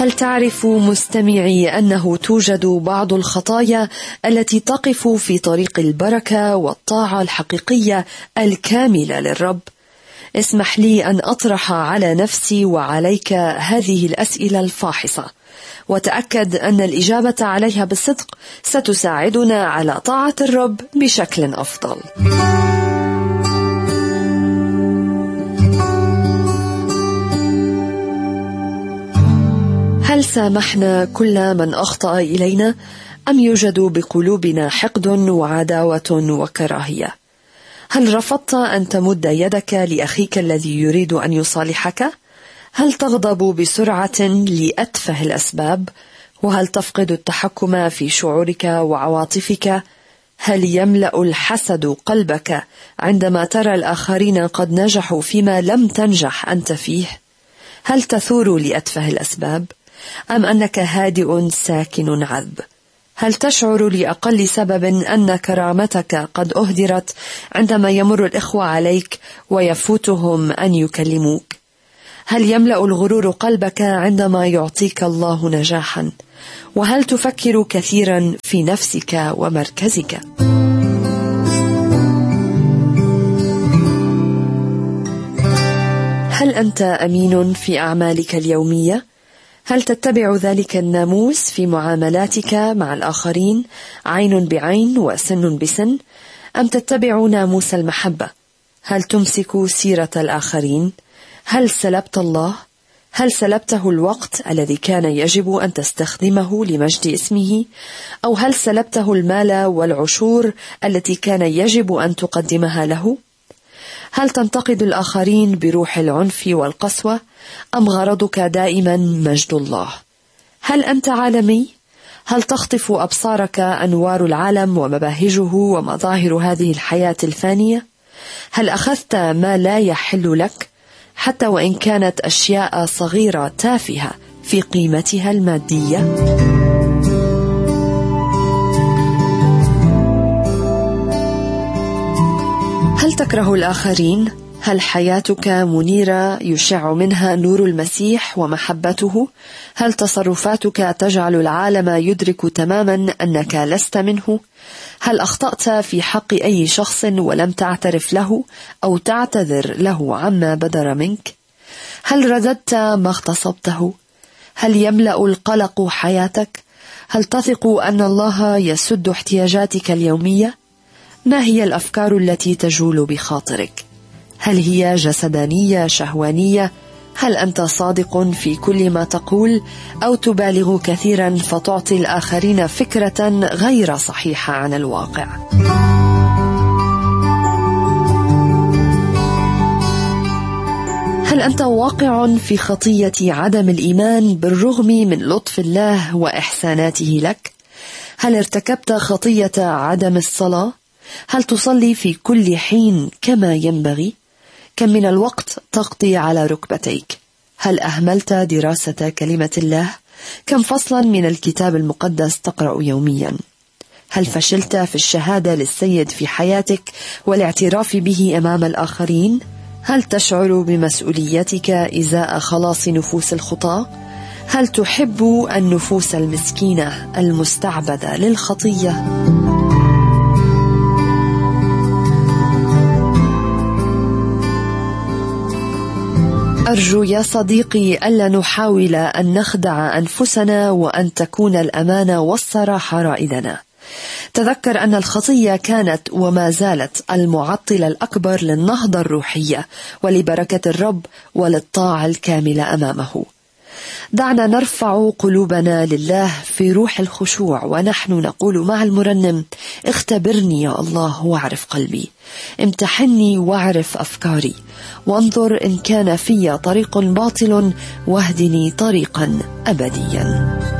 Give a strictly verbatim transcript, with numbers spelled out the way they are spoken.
هل تعرف مستمعي أنه توجد بعض الخطايا التي تقف في طريق البركة والطاعة الحقيقية الكاملة للرب؟ اسمح لي أن أطرح على نفسي وعليك هذه الأسئلة الفاحصة، وتأكد أن الإجابة عليها بالصدق ستساعدنا على طاعة الرب بشكل أفضل. هل سامحنا كل من أخطأ إلينا، أم يوجد بقلوبنا حقد وعداوة وكراهية؟ هل رفضت أن تمد يدك لأخيك الذي يريد أن يصالحك؟ هل تغضب بسرعة لأتفه الأسباب؟ وهل تفقد التحكم في شعورك وعواطفك؟ هل يملأ الحسد قلبك عندما ترى الآخرين قد نجحوا فيما لم تنجح أنت فيه؟ هل تثور لأتفه الأسباب؟ أم أنك هادئ ساكن عذب؟ هل تشعر لأقل سبب أن كرامتك قد أهدرت عندما يمر الإخوة عليك ويفوتهم أن يكلموك؟ هل يملأ الغرور قلبك عندما يعطيك الله نجاحا؟ وهل تفكر كثيرا في نفسك ومركزك؟ هل أنت أمين في أعمالك اليومية؟ هل تتبع ذلك الناموس في معاملاتك مع الآخرين عين بعين وسن بسن؟ أم تتبع ناموس المحبة؟ هل تمسك سيرة الآخرين؟ هل سلبت الله؟ هل سلبته الوقت الذي كان يجب أن تستخدمه لمجد اسمه؟ أو هل سلبته المال والعشور التي كان يجب أن تقدمها له؟ هل تنتقد الآخرين بروح العنف والقسوة، أم غرضك دائما مجد الله؟ هل أنت عالمي؟ هل تخطف أبصارك أنوار العالم ومباهجه ومظاهر هذه الحياة الفانية؟ هل أخذت ما لا يحل لك، حتى وإن كانت أشياء صغيرة تافهة في قيمتها المادية؟ هل تكره الآخرين؟ هل حياتك منيرة يشع منها نور المسيح ومحبته؟ هل تصرفاتك تجعل العالم يدرك تماما أنك لست منه؟ هل أخطأت في حق أي شخص ولم تعترف له أو تعتذر له عما بدر منك؟ هل رددت ما اغتصبته؟ هل يملأ القلق حياتك؟ هل تثق أن الله يسد احتياجاتك اليومية؟ ما هي الأفكار التي تجول بخاطرك؟ هل هي جسدانية شهوانية؟ هل أنت صادق في كل ما تقول، أو تبالغ كثيرا فتعطي الآخرين فكرة غير صحيحة عن الواقع؟ هل أنت واقع في خطية عدم الإيمان بالرغم من لطف الله وإحساناته لك؟ هل ارتكبت خطية عدم الصلاة؟ هل تصلي في كل حين كما ينبغي؟ كم من الوقت تقضي على ركبتيك؟ هل أهملت دراسة كلمة الله؟ كم فصلا من الكتاب المقدس تقرأ يوميا؟ هل فشلت في الشهادة للسيد في حياتك والاعتراف به أمام الآخرين؟ هل تشعر بمسؤوليتك إزاء خلاص نفوس الخطاة؟ هل تحب النفوس المسكينة المستعبدة للخطية؟ أرجو يا صديقي ألا نحاول أن نخدع أنفسنا وأن تكون الأمانة والصراحة رائدنا. تذكر أن الخطية كانت وما زالت المعطلة الأكبر للنهضة الروحية ولبركة الرب وللطاعة الكاملة أمامه. دعنا نرفع قلوبنا لله في روح الخشوع ونحن نقول مع المرنم: اختبرني يا الله واعرف قلبي، امتحني واعرف أفكاري، وانظر إن كان في طريق باطل واهدني طريقا أبديا.